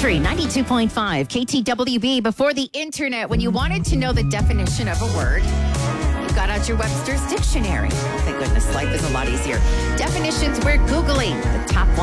Country 92.5 KTWB. Before the internet, when you wanted to know the definition of a word, you got out your Webster's dictionary. Thank goodness, life is a lot easier. Definitions we're Googling. The top one.